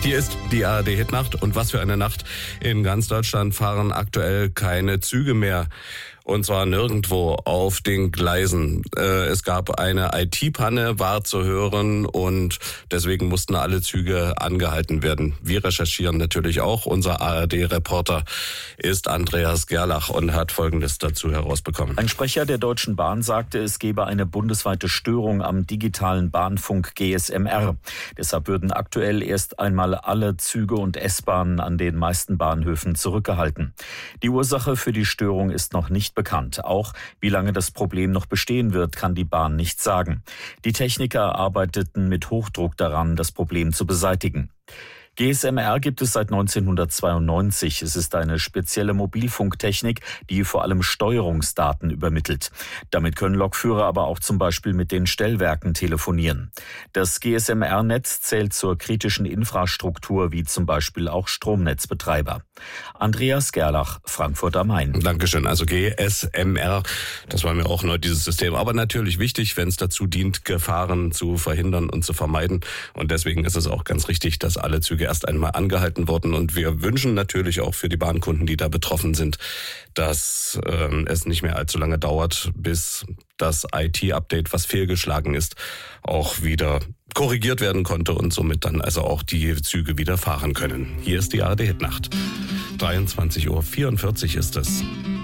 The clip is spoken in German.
Hier ist die ARD-Hitnacht und was für eine Nacht. In ganz Deutschland fahren aktuell keine Züge mehr. Und zwar nirgendwo auf den Gleisen. Es gab eine IT-Panne, war zu hören und deswegen mussten alle Züge angehalten werden. Wir recherchieren natürlich auch. Unser ARD-Reporter ist Andreas Gerlach und hat Folgendes dazu herausbekommen. Ein Sprecher der Deutschen Bahn sagte, es gebe eine bundesweite Störung am digitalen Bahnfunk GSMR. Deshalb würden aktuell erst einmal alle Züge und S-Bahnen an den meisten Bahnhöfen zurückgehalten. Die Ursache für die Störung ist noch nicht bekannt. Auch wie lange das Problem noch bestehen wird, kann die Bahn nicht sagen. Die Techniker arbeiteten mit Hochdruck daran, das Problem zu beseitigen. GSMR gibt es seit 1992. Es ist eine spezielle Mobilfunktechnik, die vor allem Steuerungsdaten übermittelt. Damit können Lokführer aber auch zum Beispiel mit den Stellwerken telefonieren. Das GSMR-Netz zählt zur kritischen Infrastruktur, wie zum Beispiel auch Stromnetzbetreiber. Andreas Gerlach, Frankfurt am Main. Dankeschön. Also GSMR, das war mir auch neu, dieses System. Aber natürlich wichtig, wenn es dazu dient, Gefahren zu verhindern und zu vermeiden. Und deswegen ist es auch ganz richtig, dass alle Züge erst einmal angehalten wurden. Und wir wünschen natürlich auch für die Bahnkunden, die da betroffen sind, dass es nicht mehr allzu lange dauert, bis das IT-Update, was fehlgeschlagen ist, auch wieder korrigiert werden konnte und somit dann also auch die Züge wieder fahren können. Hier ist die ARD-Hitnacht. 23:44 Uhr ist es.